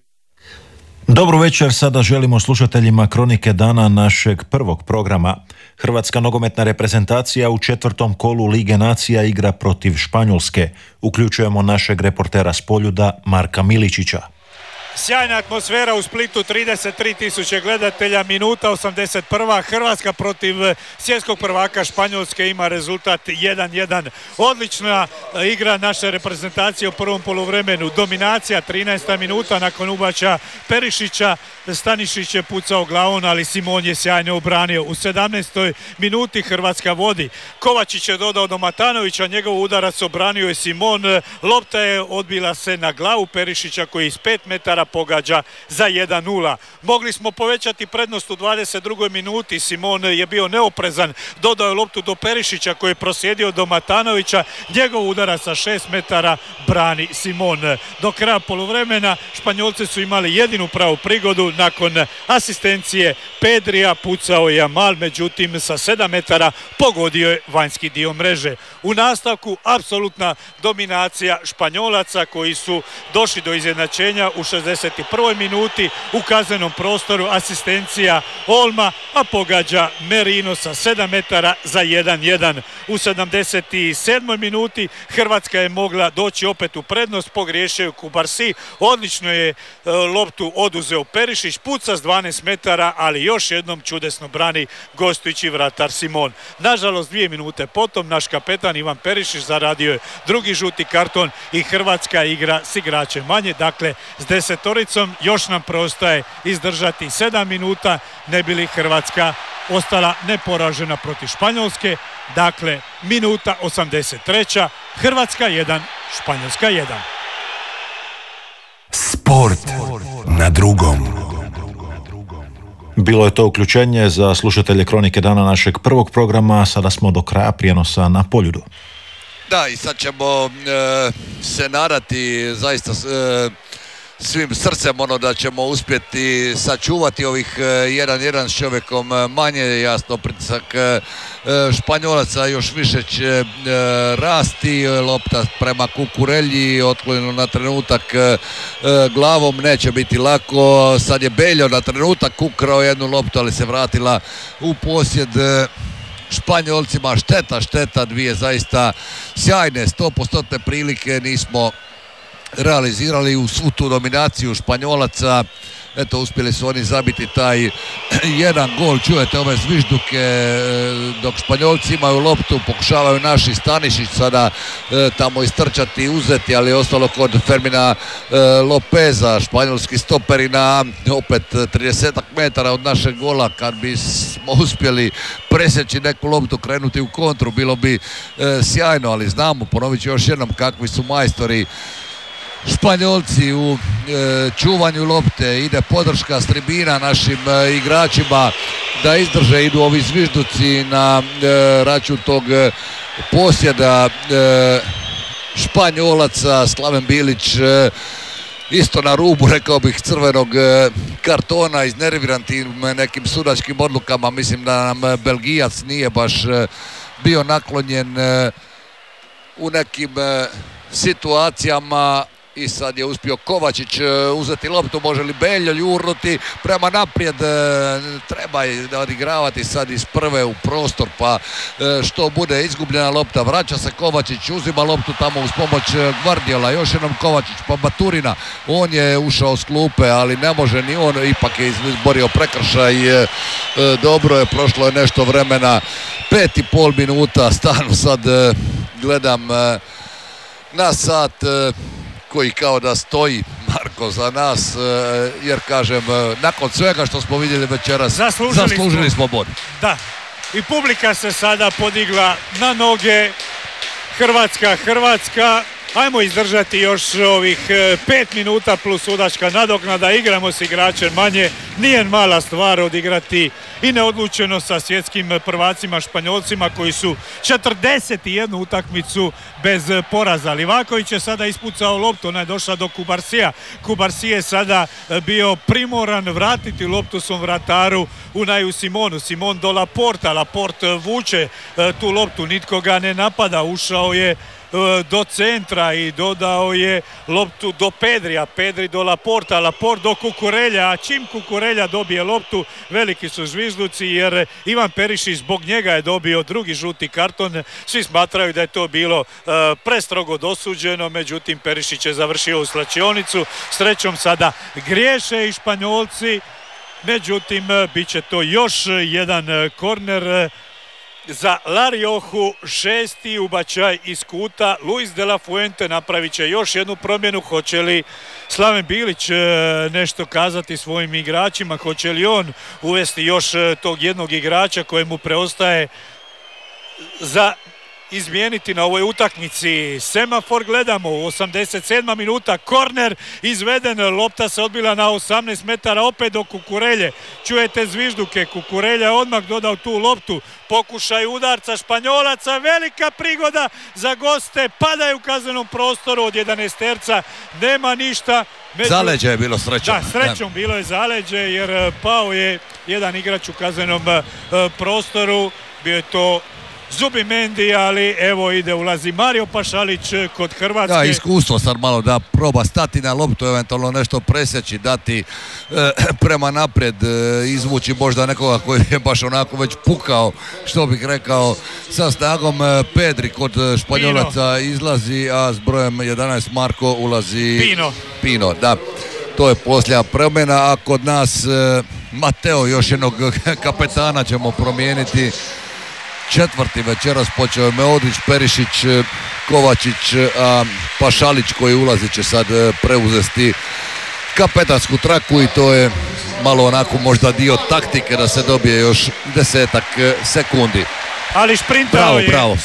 Dobro večer, sada želimo slušateljima Kronike dana našeg prvog programa. Hrvatska nogometna reprezentacija u četvrtom kolu Lige nacija igra protiv Španjolske. Uključujemo našeg reportera s Poljuda, Marka Miličića. Sjajna atmosfera u Splitu, trideset tri tisuće gledatelja, minuta osamdeset prva. Hrvatska protiv svjetskog prvaka Španjolske ima rezultat jedan jedan. Odlična igra naše reprezentacije u prvom poluvremenu. Dominacija, trinaesta minuta nakon ubačaja Perišića. Stanišić je pucao glavom, ali Simon je sjajno obranio. U sedamnaestoj minuti Hrvatska vodi. Kovačić je dodao do Matanovića, njegov udarac obranio je Simon. Lopta je odbila se na glavu Perišića koji iz pet metara pogađa za jedan nula. Mogli smo povećati prednost u dvadeset drugoj minuti. Simon je bio neoprezan, dodao je loptu do Perišića koji je prosjedio do Matanovića. Njegov udarac sa šest metara brani Simon. Do kraja poluvremena Španjolci su imali jedinu pravu prigodu. Nakon asistencije Pedrija pucao je Jamal, međutim sa sedam metara pogodio je vanjski dio mreže. U nastavku apsolutna dominacija Španjolaca koji su došli do izjednačenja u šezdeset prvoj minuti u kaznenom prostoru, asistencija Olma, a pogađa Merino sa sedam metara za jedan jedan. U sedamdeset sedmoj minuti Hrvatska je mogla doći opet u prednost, pogriješio Kubarsi, odlično je e, loptu oduzeo Perišić, puca s dvanaest metara, ali još jednom čudesno brani gostujući vratar Simon. Nažalost, dvije minute potom naš kapetan Ivan Perišić zaradio je drugi žuti karton i Hrvatska igra s igračem manje, dakle s desetoricom još nam preostaje izdržati sedam minuta, ne bi li Hrvatska ostala neporažena protiv Španjolske. Dakle, minuta osamdeset treća. Hrvatska jedan, Španjolska jedan. Sport na drugom. Bilo je to uključenje za slušatelje Kronike dana našeg prvog programa. Sada smo do kraja prijenosa na Poljudu. Da, i sad ćemo e, se nadati zaista e, svim srcem ono da ćemo uspjeti sačuvati ovih jedan jedan s čovjekom manje. Jasno, pritisak Španjolaca još više će rasti. Lopta prema Kukurelji, otklonjeno na trenutak glavom, neće biti lako. Sad je Beljo na trenutak ukrao jednu loptu, ali se vratila u posjed Španjolcima. Šteta, šteta, dvije zaista sjajne sto posto prilike nismo realizirali u svu tu dominaciju Španjolaca. Eto, uspjeli su oni zabiti taj jedan gol. Čujete ove zvižduke dok Španjolci imaju loptu, pokušavaju naši Stanišić sada e, tamo istrčati i uzeti, ali je ostalo kod Fermina e, Lopeza. Španjolski stoperi na opet trideset metara od našeg gola. Kad bi smo uspjeli presjeći neku loptu, krenuti u kontru, bilo bi e, sjajno, ali znamo, ponovit ću još jednom, kakvi su majstori Španjolci u e, čuvanju lopte. Ide podrška s tribina našim e, igračima da izdrže, idu ovi zvižduci na e, račun tog e, posjeda e, Španjolaca. Slaven Bilić e, isto na rubu, rekao bih, crvenog e, kartona, iznerviran tim nekim sudačkim odlukama. Mislim da nam Belgijac nije baš e, bio naklonjen e, u nekim e, situacijama. I sad je uspio Kovačić uzeti loptu, može li Beljo jurnuti prema naprijed, treba je odigravati sad iz prve u prostor, pa što bude izgubljena lopta, vraća se Kovačić, uzima loptu tamo uz pomoć Gvardiola, još jednom Kovačić pa Baturina, on je ušao s klupe, ali ne može ni on, ipak je izborio prekršaj, dobro je, prošlo je nešto vremena, pet i pol minuta, stvarno sad gledam na sat koji kao da stoji, Marko, za nas, jer kažem, nakon svega što smo vidjeli večeras, zaslužili, zaslužili smo bod. Da, i publika se sada podigla na noge. Hrvatska, Hrvatska, ajmo izdržati još ovih pet minuta plus sudačka nadoknada, igramo s igračem manje, nije mala stvar odigrati i neodlučeno sa svjetskim prvacima Španjolcima koji su četrdeset jednu utakmicu bez poraza. Livaković je sada ispucao loptu, ona je došla do Kubarsija. Kubarsi je sada bio primoran vratiti loptu svom vrataru Unaju Simonu. Simon do Laporta, Laporte vuče tu loptu, nitko ga ne napada, ušao je do centra i dodao je loptu do Pedrija, Pedri do Laporta, Laport do Kukurelja, a čim Kukurelja dobije loptu, veliki su zvižduci jer Ivan Perišić zbog njega je dobio drugi žuti karton. Svi smatraju da je to bilo uh, prestrogo dosuđeno, međutim Perišić je završio u slačionicu. Srećom sada griješe i Španjolci, međutim bit će to još jedan korner za La Rioju, šesti ubačaj iz kuta. Luis de la Fuente napravit će još jednu promjenu. Hoće li Slaven Bilić nešto kazati svojim igračima? Hoće li on uvesti još tog jednog igrača kojemu preostaje za izmijeniti na ovoj utakmici? Semafor gledamo u osamdeset sedma minuta, korner izveden, lopta se odbila na osamnaest metara opet do Kukurelje. Čujete zvižduke, Kukurelja je odmah dodao tu loptu, pokušaj udarca Španjolaca, velika prigoda za goste, padaju u kaznenom prostoru od jedanaesterca, nema ništa. Među... Zaleđe je bilo srećom. Da, srećom bilo je zaleđe jer pao je jedan igrač u kaznenom prostoru, bio je to Zubimendi, ali evo ide, ulazi Mario Pašalić kod Hrvatske. Da, iskustvo sad malo da proba stati na loptu, eventualno nešto presjeći, dati e, prema naprijed, e, izvući možda nekoga koji je baš onako već pukao, što bih rekao, sa snagom. e, Pedri kod Španjolaca Pino izlazi, a s brojem jedanaest Marko ulazi Pino. Pino, da. To je posljednja promjena, a kod nas e, Mateo, još jednog kapetana ćemo promijeniti. Četvrti večeras počeo je Meodić, Perišić, Kovačić, a Pašalić koji ulazi će sad preuzeti kapetansku traku i to je malo onako možda dio taktike da se dobije još desetak sekundi. Ali šprintao bravo, je. Bravo, svima.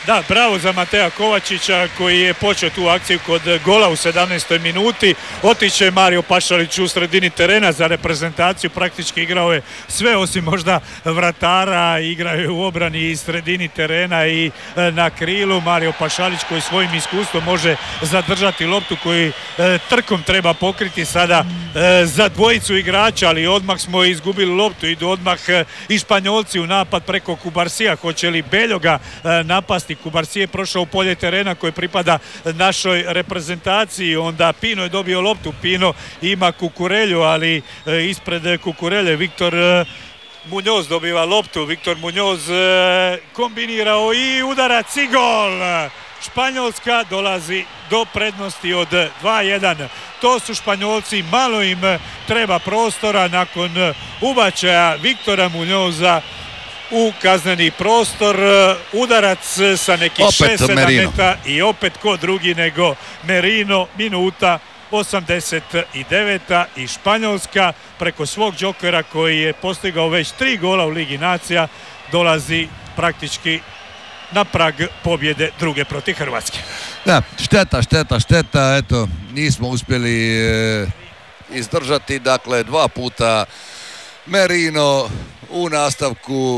Da, bravo za Mateja Kovačića koji je počeo tu akciju kod gola u sedamnaestoj minuti. Otiće Mario Pašalić u sredini terena za reprezentaciju, praktički igrao je sve osim možda vratara, igrao je u obrani i sredini terena i na krilu. Mario Pašalić koji svojim iskustvom može zadržati loptu koji e, trkom treba pokriti sada e, za dvojicu igrača, ali odmah smo izgubili loptu, idu odmah e, i Španjolci u napad preko Kubarsija. Hoće li Beljoga e, napasti? Kubarsije je prošao u polje terena koje pripada našoj reprezentaciji, onda Pino je dobio loptu, Pino ima Kukurelju, ali e, ispred Kukurelje Viktor e, Munoz dobiva loptu, Viktor Munoz e, kombinirao i udarac i gol. Španjolska dolazi do prednosti od dva jedan. To su Španjolci, malo im treba prostora nakon ubačaja Viktora Munoza u kazneni prostor, udarac sa nekih šest sedam metara i opet ko drugi nego Merino, minuta osamdeset deveta i Španjolska preko svog džokera koji je postigao već tri gola u Ligi nacija dolazi praktički na prag pobjede druge protiv Hrvatske. Da, šteta, šteta, šteta, eto, nismo uspjeli e, izdržati, dakle dva puta Merino u nastavku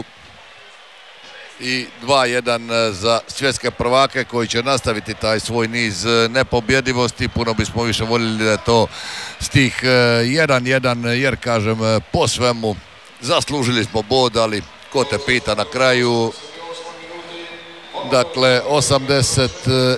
i dva jedan za svjetske prvake koji će nastaviti taj svoj niz nepobjedivosti. Puno bismo više voljeli da je to stih jedan jedan, jer kažem, po svemu zaslužili smo bod, ali ko te pita na kraju. Dakle, osamdeset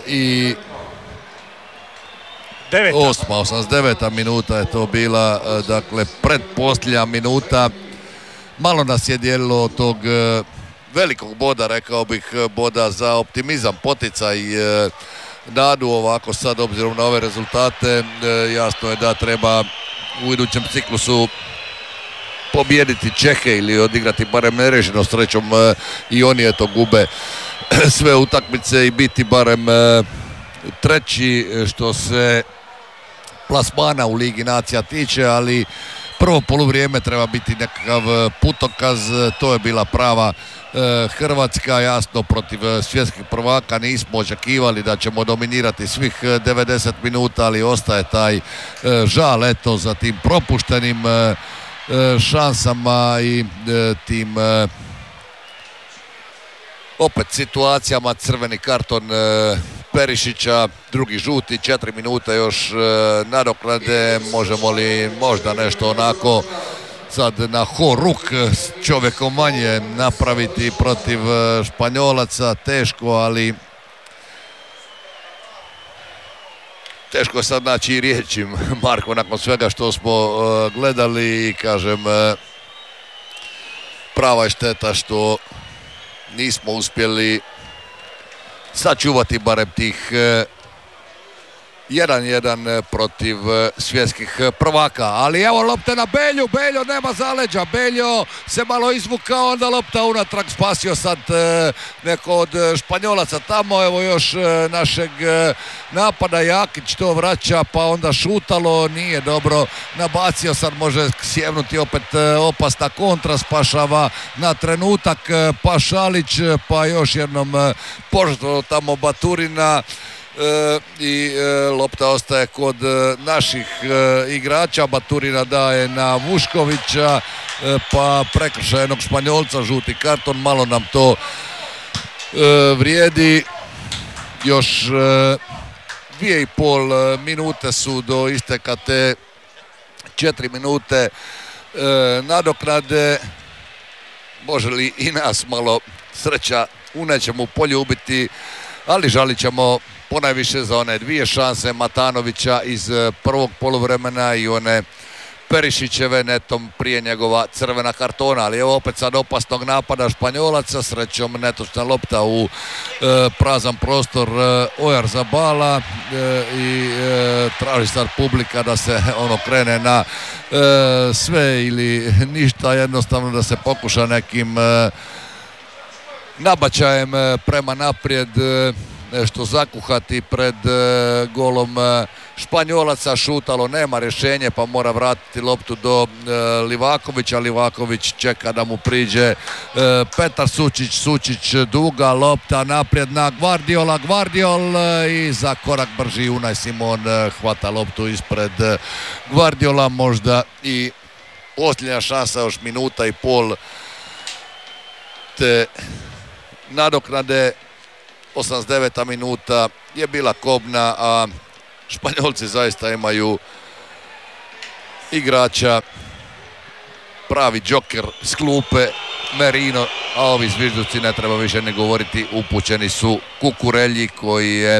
osma, osamdeset deveta minuta je to bila, dakle, predposljednja minuta. Malo nas je dijelilo od tog velikog boda, rekao bih, boda za optimizam, poticaj, nadu ovako sad, obzirom na ove rezultate. Jasno je da treba u idućem ciklusu pobijediti Čehe ili odigrati barem neriješeno, srećom i oni eto gube sve utakmice i biti barem treći što se plasmana u Ligi nacija tiče, ali prvo poluvrijeme treba biti nekakav putokaz. To je bila prava Hrvatska, jasno protiv svjetskih prvaka nismo očekivali da ćemo dominirati svih devedeset minuta, ali ostaje taj žal eto za tim propuštenim šansama i tim opet situacijama. Crveni karton Perišića, drugi žuti, četiri minute još nadoknade. Možemo li možda nešto onako sad na horuk s čovjekom manje napraviti protiv Španjolaca? Teško, ali teško je sad naći i riječi, Marko, nakon svega što smo gledali. I kažem, prava je šteta što nismo uspjeli sačuvati barem tih jedan jedan protiv svjetskih prvaka. Ali evo lopte na Belju, Beljo nema zaleđa, Beljo se malo izvukao, onda lopta unatrag, spasio sad neko od Španjolaca tamo. Evo još našeg napada, Jakić to vraća, pa onda šutalo, nije dobro nabacio, sad može sjevnuti opet opasna kontra, spašava na trenutak Pašalić, pa još jednom požrtvovao tamo Baturina. E, i e, lopta ostaje kod e, naših e, igrača. Baturina daje na Vuškovića, e, pa prekršaj jednog Španjolca, žuti karton, malo nam to e, vrijedi. Još e, dvije i pol minute su do isteka te četiri minute e, nadoknade. Može li i nas malo sreća u nečemu poljubiti, ali žalit ćemo ponajviše za one dvije šanse Matanovića iz prvog poluvremena i one Perišićeve netom prije njegova crvena kartona. Ali evo opet sad opasnog napada Španjolaca, srećom netočna lopta u e, prazan prostor e, Oyarzabala e, i e, traži sad publika da se ono krene na e, sve ili ništa, jednostavno da se pokuša nekim e, nabačajem e, prema naprijed e, nešto zakuhati pred e, golom e, Španjolaca, Šutalo nema rješenje pa mora vratiti loptu do e, Livakovića. Livaković čeka da mu priđe e, Petar Sučić. Sučić duga lopta naprijed na Gvardiola. Gvardiol e, i za korak brži Unai Simon e, hvata loptu ispred e, Gvardiola. Možda i posljednja šansa, još minuta i pol te nadoknade. osamdeset deveta minuta je bila kobna, a Španjolci zaista imaju igrača, pravi džoker s klupe, Merino, a ovi zvižduci ne treba više ne govoriti, upućeni su Kukurelji koji je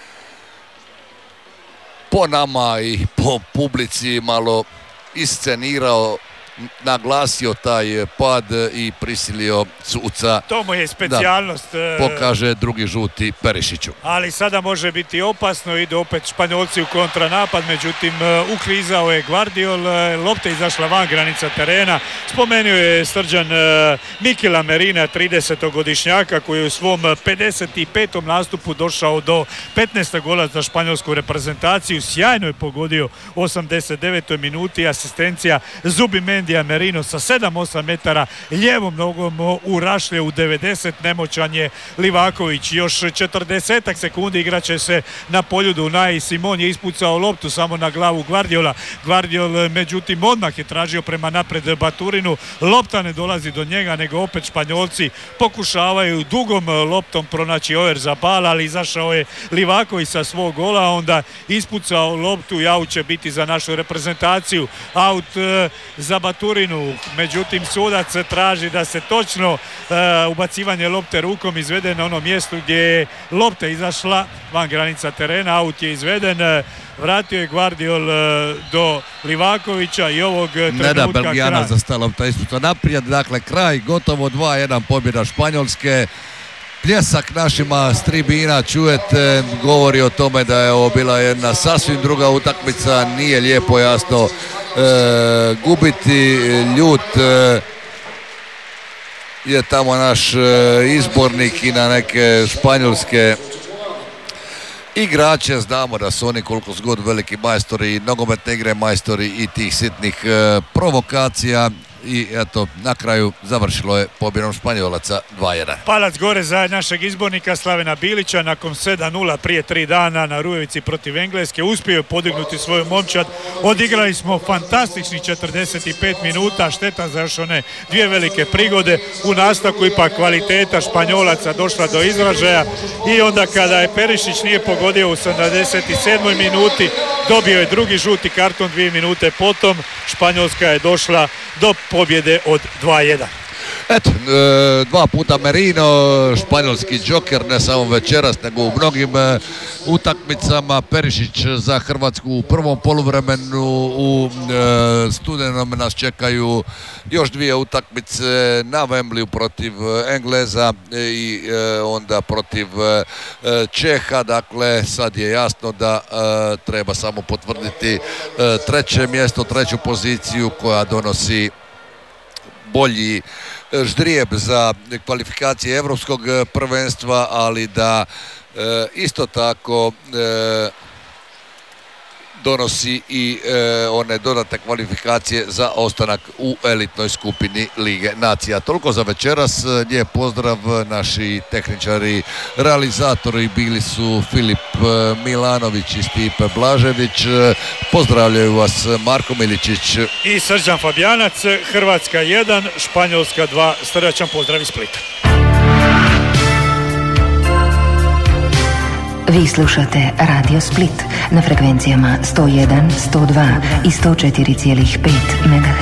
po nama i po publici malo iscenirao, naglasio taj pad i prisilio suca. To mu je specijalnost. Da pokaže drugi žuti Perišiću. Ali sada može biti opasno, ide opet Španjolci u kontranapad, međutim uklizao je Gvardiol, lopta je izašla van granica terena. Spomenuo je Srđan Mikela Merina, tridesetogodišnjaka koji je u svom pedeset petom nastupu došao do petnaestog gola za španjolsku reprezentaciju. Sjajno je pogodio u osamdeset devetoj minuti, asistencija Zubimendija Merino sa sedam osam metara lijevom nogom u rašlje u devedeset. Nemoćan je Livaković. Još četrdesetak sekundi igraće se na poljudu. Unai Simon je ispucao loptu samo na glavu Gvardiola. Gvardiol međutim odmah je tražio prema napred Baturinu. Lopta ne dolazi do njega, nego opet Španjolci pokušavaju dugom loptom pronaći Oyarzabal, ali izašao je Livaković sa svog gola, onda ispucao loptu i aut će biti za našu reprezentaciju. Aut za Baturinu, međutim sudac traži da se točno uh, ubacivanje lopte rukom izvede na ono mjesto gdje je lopta izašla van granica terena. Aut je izveden, vratio je Gvardiol uh, do Livakovića i ovog trenutka ne da Belgijana kraj. za sta lopta ispuca naprijed, dakle kraj, gotovo dva jedan pobjeda Španjolske. Pljesak našima s tribina čujete, govori o tome da je ovo bila jedna sasvim druga utakmica, nije lijepo jasno e, gubiti. Ljut e, je tamo naš e, izbornik i na neke španjolske igrače. Znamo da su oni koliko su god veliki majstori nogometne igre, majstori i tih sitnih e, provokacija. I eto, na kraju završilo je pobjedom Španjolaca dva jedan. Palac gore za našeg izbornika Slavena Bilića nakon sedam nula prije tri dana na Rujevici protiv Engleske. Uspio je podignuti svoju momčad. Odigrali smo fantastičnih četrdeset pet minuta. Šteta za još one dvije velike prigode. U nastavku ipak kvaliteta Španjolaca došla do izražaja i onda kada je Perišić nije pogodio u sedamdeset sedmoj minuti, dobio je drugi žuti karton dvije minute potom. Španjolska je došla do pobjede od dva jedan. Eto, e, dva puta Merino, španjolski džoker, ne samo večeras, nego u mnogim e, utakmicama. Perišić za Hrvatsku u prvom poluvremenu, u e, studenom nas čekaju još dvije utakmice na Wembleyu protiv Engleza i e, onda protiv e, Čeha. Dakle, sad je jasno da e, treba samo potvrditi e, treće mjesto, treću poziciju koja donosi bolji ždrijeb za kvalifikacije Europskog prvenstva, ali da e, isto tako e, donosi i e, one dodatne kvalifikacije za ostanak u elitnoj skupini Lige nacija. Toliko za večeras. Lijep pozdrav, naši tehničari, realizatori bili su Filip Milanović i Stipe Blažević. Pozdravljaju vas Marko Miličić i Srđan Fabijanac. Hrvatska jedan, Španjolska dva. Srdačan pozdrav iz Splita. Vi slušate Radio Split na frekvencijama sto jedan, sto dva i sto četiri zarez pet megaherca.